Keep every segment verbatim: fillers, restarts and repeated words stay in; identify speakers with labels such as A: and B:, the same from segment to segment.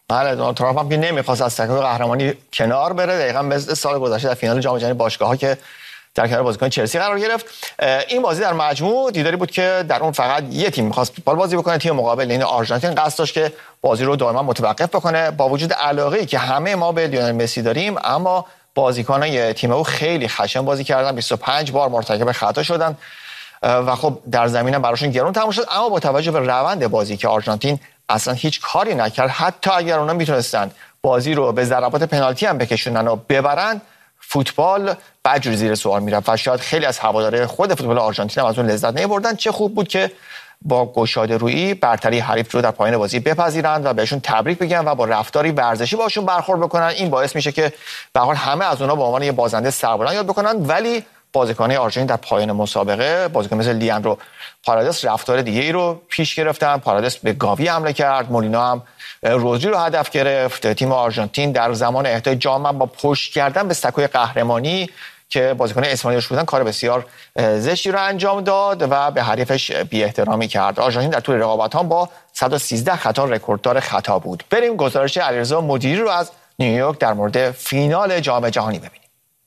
A: بله، دونالد ترامپ هم که نمیخواست از تکلیف قهرمانی کنار بره، دقیقاً مثل سال گذشته در فینال جام جهانی باشگاه‌ها که در کنار بازیکن چلسی قرار گرفت. این بازی در مجموع دیداری بود که در اون فقط یه تیم می‌خواست فوتبال بازی بکنه، تیم مقابل این آرژانتین قصد داشت که بازی رو دائما متوقف بکنه. با وجود علاقه‌ای که همه ما به لیونل مسی داریم، اما بازیکنان تیم او خیلی خشن بازی کردن، بیست و پنج بار مرتکب خطا شدن و خب در زمینه براشون گرون تموم شد. اما با توجه به روند بازی که آرژانتین اصلا هیچ کاری نکرد، حتی اگر اونا میتونستن بازی رو به ضربات پنالتی هم بکشونن و ببرن، فوتبال بدجوری زیر سوال میرفت و شاید خیلی از هواداره خود فوتبال آرژانتین هم از اون لذت نمیبردن. چه خوب بود که با گشاده رویی برتری حریف رو در پایان بازی بپذیرند و بهشون تبریک بگن و با رفتاری ورزشی باشون برخورد بکنن. این باعث میشه که به هر حال همه از اونها به عنوان یه بازنده سربلند یاد بکنن. ولی بازیکنان آرژانتین در پایان مسابقه، بازیکن مثل لیاندرو پارادیس رفتار دیگه ای رو پیش گرفتن. پارادیس به گاوی حمله کرد، مولینا هم رودری رو هدف گرفت. تیم آرژانتین در زمان احتیاج جام با پشت کردن به سکوی قهرمانی که بازیکن اسپانیایی بودن کار بسیار زشتی رو انجام داد و به حریفش بی‌احترامی کرد. آرژانتین در طول رقابت‌ها با صد و سیزده خطا رکورددار خطا بود. بریم گزارش علیرضا مدیری رو از نیویورک در مورد فینال جام جهانی ببینیم.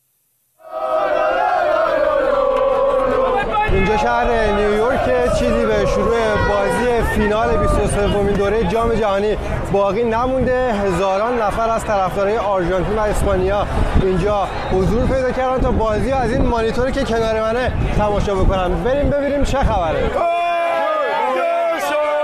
B: اینجا شهر نیویورک، چیزی به شروع بازی فینال بیست و سومین دوره جام جهانی باقی نمونده. هزاران نفر از طرفدارای آرژانتین و اسپانیا اینجا حضور پیدا کردن تا بازی از این مانیتوری که کنار منه تماشا بکنن. بریم ببینیم چه خبره.